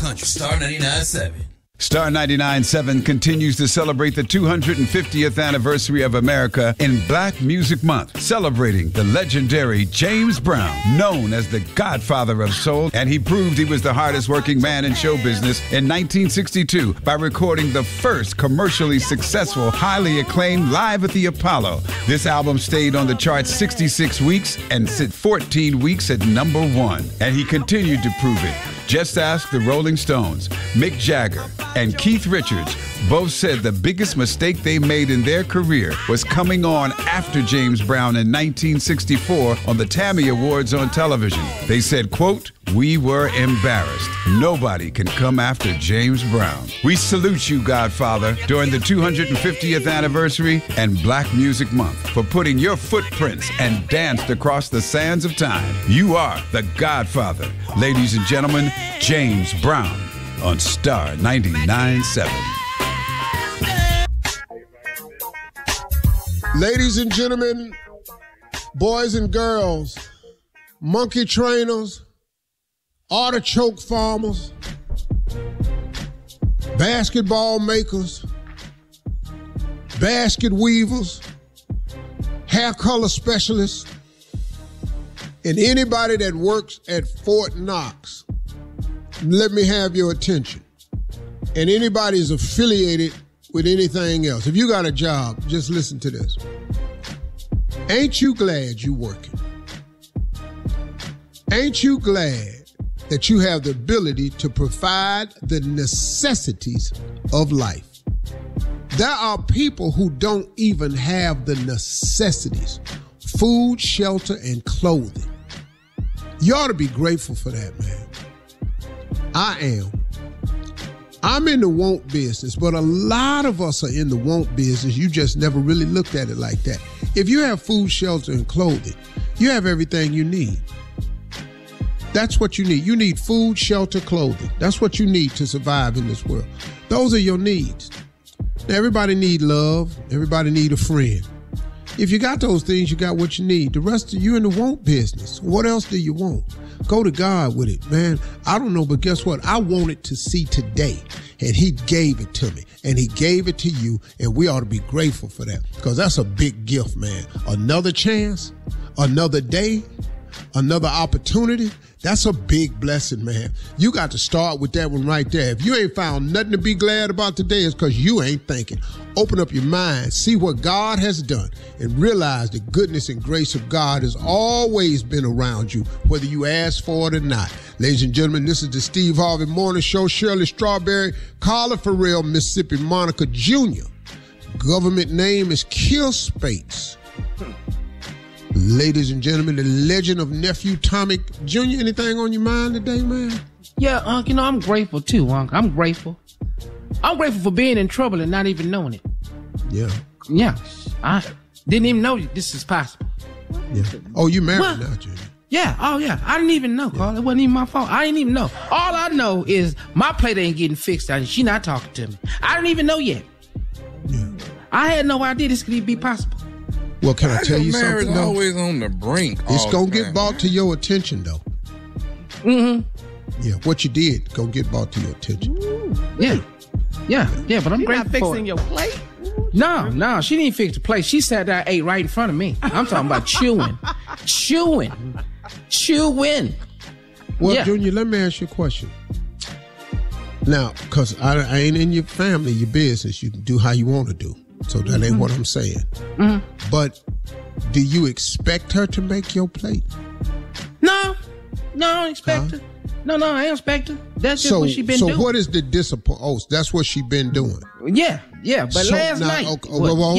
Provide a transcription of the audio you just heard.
country. Star 99.7. Star 99.7 continues to celebrate the 250th anniversary of America in Black Music Month, celebrating the legendary James Brown, known as the Godfather of Soul, and he proved he was the hardest working man in show business in 1962 by recording the first commercially successful, highly acclaimed Live at the Apollo. This album stayed on the charts 66 weeks and sit 14 weeks at #1, and he continued to prove it. Just ask the Rolling Stones. Mick Jagger and Keith Richards both said the biggest mistake they made in their career was coming on after James Brown in 1964 on the Tony Awards on television. They said, quote, "We were embarrassed. Nobody can come after James Brown." We salute you, Godfather, during the 250th anniversary and Black Music Month for putting your footprints and danced across the sands of time. You are the Godfather. Ladies and gentlemen, James Brown on Star 99.7. Ladies and gentlemen, boys and girls, monkey trainers, artichoke farmers, basketball makers, basket weavers, hair color specialists, and anybody that works at Fort Knox, let me have your attention. And anybody is affiliated with anything else. If you got a job, just listen to this. Ain't you glad you working? Ain't you glad that you have the ability to provide the necessities of life? There are people who don't even have the necessities: food, shelter, and clothing. You ought to be grateful for that, man. I am. I'm in the want business, but a lot of us are in the want business. You just never really looked at it like that. If you have food, shelter, and clothing, you have everything you need. That's what you need. You need food, shelter, clothing. That's what you need to survive in this world. Those are your needs. Now, everybody need love. Everybody need a friend. If you got those things, you got what you need. The rest of you in the want business. What else do you want? Go to God with it, man. I don't know, but guess what? I wanted to see today, and he gave it to me, and he gave it to you, and we ought to be grateful for that, because that's a big gift, man. Another chance, another day, another opportunity. That's a big blessing, man. You got to start with that one right there. If you ain't found nothing to be glad about today, it's because you ain't thinking. Open up your mind, see what God has done, and realize the goodness and grace of God has always been around you, whether you ask for it or not. Ladies and gentlemen, this is the Steve Harvey Morning Show. Shirley Strawberry, Carla Farrell, Mississippi Monica Jr. Government name is Kill Spates. Ladies and gentlemen, the legend of Nephew Tommy Jr. Anything on your mind today, man? Yeah, Unc, I'm grateful too, Unc. I'm grateful. I'm grateful for being in trouble and not even knowing it. Yeah. Yeah. I didn't even know this is possible. Yeah. Oh, you married now, Junior? Yeah. Oh, yeah. I didn't even know, Carl. It wasn't even my fault. I didn't even know. All I know is my plate ain't getting fixed and she not talking to me. I didn't even know yet. Yeah. I had no idea this could be possible. Well, can I tell you something, though? Always on the brink. It's going to get brought to your attention, though. Mm-hmm. Yeah, what you did going to get brought to your attention. Yeah. Yeah, but I'm grateful for fixing your plate? No, she didn't fix the plate. She sat there, ate right in front of me. I'm talking about chewing. Well, yeah. Junior, let me ask you a question. Now, because I ain't in your family, your business. You can do how you want to do. So that ain't what I'm saying. Mm-hmm. But do you expect her to make your plate? No, I don't expect her. No, I ain't expect her. That's just what she been doing. So what is the disappointment? Oh, that's what she been doing. Yeah, but so last night. Okay, well,